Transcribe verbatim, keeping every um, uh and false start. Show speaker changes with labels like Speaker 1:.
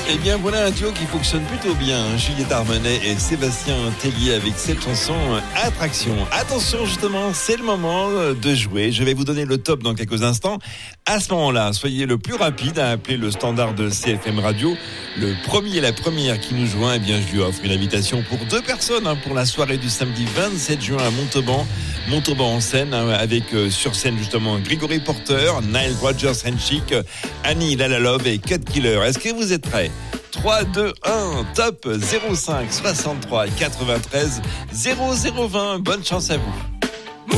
Speaker 1: Eh bien, voilà un duo qui fonctionne plutôt bien. Juliette Armanet et Sébastien Tellier avec cette chanson Attraction. Attention, justement, c'est le moment de jouer. Je vais vous donner le top dans quelques instants. À ce moment-là, soyez le plus rapide à appeler le standard de C F M Radio. Le premier et la première qui nous joint, eh bien, je lui offre une invitation pour deux personnes hein, pour la soirée du samedi vingt-sept juin à Montauban. Montauban en scène, hein, avec euh, sur scène justement Grégory Porter, Nile Rodgers-Henschik, Annie Lalalove et Cut Killer. Est-ce que vous êtes prêts ? trois, deux, un, top zéro cinq soixante-trois quatre-vingt-treize zéro zéro vingt. Bonne chance à vous.